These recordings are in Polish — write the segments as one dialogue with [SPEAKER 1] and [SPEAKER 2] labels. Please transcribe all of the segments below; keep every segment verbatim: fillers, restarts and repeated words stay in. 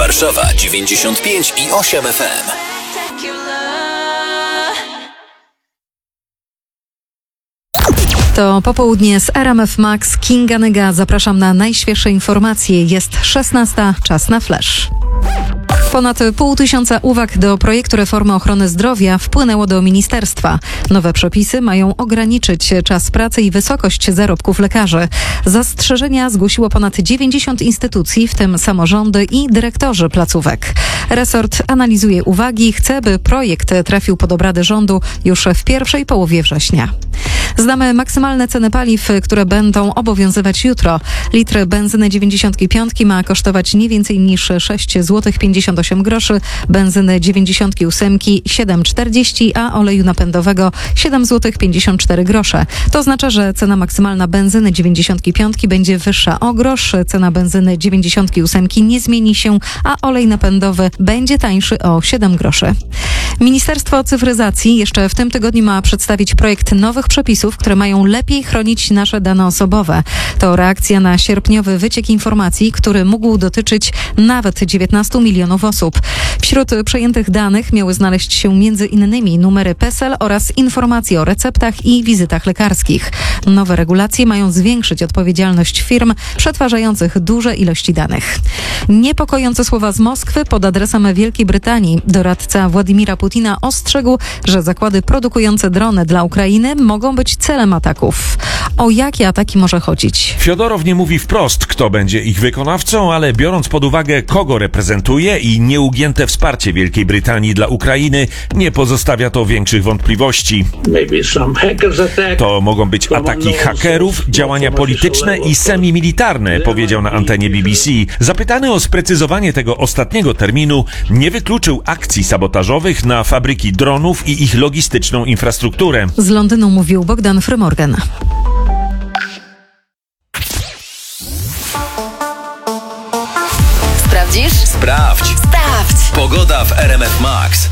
[SPEAKER 1] Warszawa dziewięćdziesiąt pięć i osiem F M.
[SPEAKER 2] To popołudnie z R M F Max. Kinga Nyga. Zapraszam na najświeższe informacje. Jest szesnasta, czas na flash. Ponad pół tysiąca uwag do projektu reformy ochrony zdrowia wpłynęło do ministerstwa. Nowe przepisy mają ograniczyć czas pracy i wysokość zarobków lekarzy. Zastrzeżenia zgłosiło ponad dziewięćdziesiąt instytucji, w tym samorządy i dyrektorzy placówek. Resort analizuje uwagi i chce, by projekt trafił pod obrady rządu już w pierwszej połowie września. Znamy maksymalne ceny paliw, które będą obowiązywać jutro. Litr benzyny dziewięćdziesiąt pięć ma kosztować nie więcej niż sześć złotych pięćdziesiąt osiem groszy, benzyny dziewięćdziesiąt osiem siedem czterdzieści, a oleju napędowego siedem złotych pięćdziesiąt cztery grosze. To oznacza, że cena maksymalna benzyny dziewięćdziesiąt pięć będzie wyższa o grosz, cena benzyny dziewięćdziesiąt osiem nie zmieni się, a olej napędowy będzie tańszy o siedem groszy. Ministerstwo Cyfryzacji jeszcze w tym tygodniu ma przedstawić projekt nowych przepisów, które mają lepiej chronić nasze dane osobowe. To reakcja na sierpniowy wyciek informacji, który mógł dotyczyć nawet dziewiętnastu milionów osób. Wśród przejętych danych miały znaleźć się między innymi numery PESEL oraz informacje o receptach i wizytach lekarskich. Nowe regulacje mają zwiększyć odpowiedzialność firm przetwarzających duże ilości danych. Niepokojące słowa z Moskwy pod adresem Wielkiej Brytanii. Doradca Władimira Putina ostrzegł, że zakłady produkujące drony dla Ukrainy mogą być celem ataków. O jakie ataki może chodzić?
[SPEAKER 3] Fiodorow nie mówi wprost, kto będzie ich wykonawcą, ale biorąc pod uwagę, kogo reprezentuje i nieugięte wsparcie Wielkiej Brytanii dla Ukrainy, nie pozostawia to większych wątpliwości. To mogą być ataki hakerów, działania polityczne i semimilitarne, powiedział na antenie B B C. Zapytany o sprecyzowanie tego ostatniego terminu, nie wykluczył akcji sabotażowych na fabryki dronów i ich logistyczną infrastrukturę.
[SPEAKER 2] Z Londynu mówił Bogdan Frymorgan.
[SPEAKER 1] Sprawdzisz? Sprawdź. Sprawdź. Pogoda w R M F Max.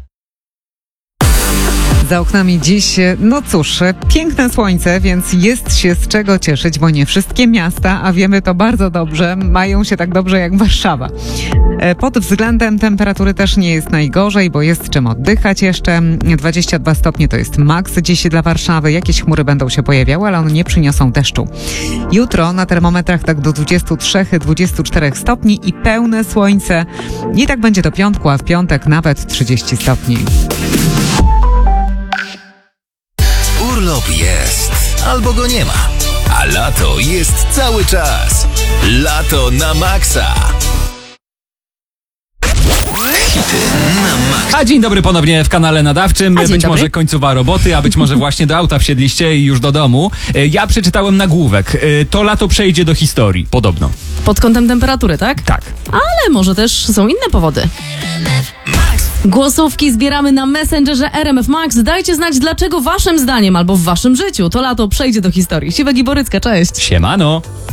[SPEAKER 4] Za oknami dziś, no cóż, piękne słońce, więc jest się z czego cieszyć, bo nie wszystkie miasta, a wiemy to bardzo dobrze, mają się tak dobrze jak Warszawa. Pod względem temperatury też nie jest najgorzej, bo jest czym oddychać jeszcze. dwadzieścia dwa stopnie to jest maks dziś dla Warszawy. Jakieś chmury będą się pojawiały, ale one nie przyniosą deszczu. Jutro na termometrach tak do dwudziestu trzech do dwudziestu czterech stopni i pełne słońce. I tak będzie do piątku, a w piątek nawet trzydzieści stopni.
[SPEAKER 1] Urlop jest, albo go nie ma, a lato jest cały czas. Lato na maksa. Hity na maksa.
[SPEAKER 5] A dzień dobry ponownie w kanale nadawczym. Być
[SPEAKER 2] dobry.
[SPEAKER 5] może końcowa roboty, a być może właśnie do auta wsiedliście i już do domu. Ja przeczytałem nagłówek. To lato przejdzie do historii, podobno.
[SPEAKER 6] Pod kątem temperatury, tak?
[SPEAKER 5] Tak.
[SPEAKER 6] Ale może też są inne powody. Głosówki zbieramy na Messengerze R M F Max. Dajcie znać, dlaczego waszym zdaniem albo w waszym życiu to lato przejdzie do historii. Siwek i Borycka, cześć.
[SPEAKER 5] Siemano.